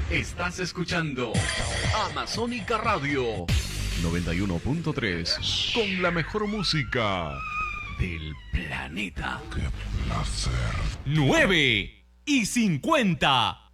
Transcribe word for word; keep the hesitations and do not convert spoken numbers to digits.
Estás escuchando Amazónica Radio noventa y uno punto tres con la mejor música del planeta. ¡Qué placer! nueve y cincuenta.